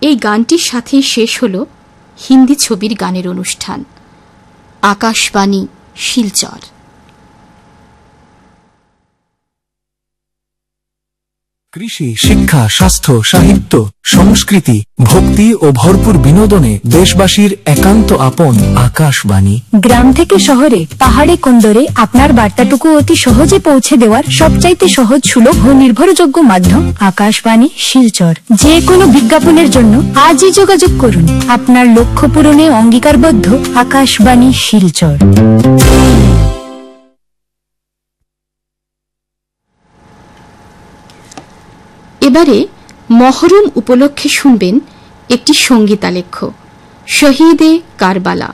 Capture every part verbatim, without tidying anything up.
এই গানটির সাথেই শেষ হল হিন্দি ছবির গানের অনুষ্ঠান আকাশবাণী শিলচর। কৃষি, শিক্ষা, স্বাস্থ্য, সাহিত্য, সংস্কৃতি, ভক্তি ও ভরপুর বিনোদনে দেশবাসীর একান্ত আপন আকাশবাণী। গ্রাম থেকে শহরে, পাহাড়ে কোন্দরে আপনার বার্তাটুকু অতি সহজে পৌঁছে দেওয়ার সবচাইতে সহজ, সুলভ ও নির্ভরযোগ্য মাধ্যম আকাশবাণী শিলচর। যে কোনো বিজ্ঞাপনের জন্য আজই যোগাযোগ করুন। আপনার লক্ষ্য পূরণে অঙ্গীকারবদ্ধ আকাশবাণী শিলচর। এবারে মহরম উপলক্ষে শুনবেন একটি সঙ্গীতালেখ্য শহীদে কারবালা।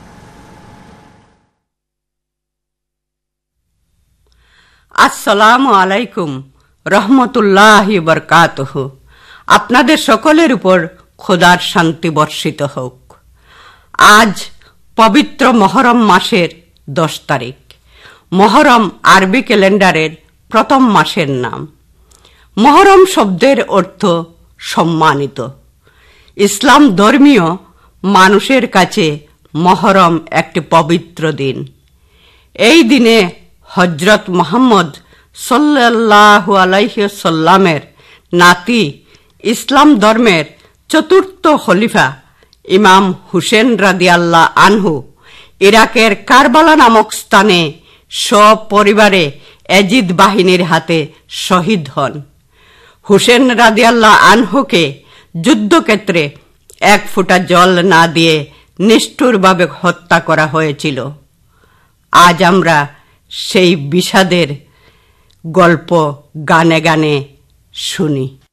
আসসালামু আলাইকুম রহমতুল্লাহি বরকাতুহু। আপনাদের সকলের উপর খোদার শান্তি বর্ষিত হোক। আজ পবিত্র মহরম মাসের দশ তারিখ। মহরম আরবি ক্যালেন্ডারের প্রথম মাসের নাম। মহরম শব্দের অর্থ সম্মানিত। ইসলাম ধর্মীয় মানুষের কাছে মহরম একটি পবিত্র দিন। এই দিনে হজরত মুহাম্মদ সাল্লাল্লাহু আলাইহি সাল্লামের নাতি, ইসলাম ধর্মের চতুর্থ খলিফা ইমাম হুসেন রাদিয়াল্লাহু আনহু ইরাকের কারবালা নামক স্থানে সপরিবারে এজিদ বাহিনীর হাতে শহীদ হন। হুসেন রাদিয়াল্লাহু আনহুকে যুদ্ধক্ষেত্রে এক ফোঁটা জল না দিয়ে নিষ্ঠুরভাবে হত্যা করা হয়েছিল। আজ আমরা সেই বিষাদের গল্প গানে গানে শুনি।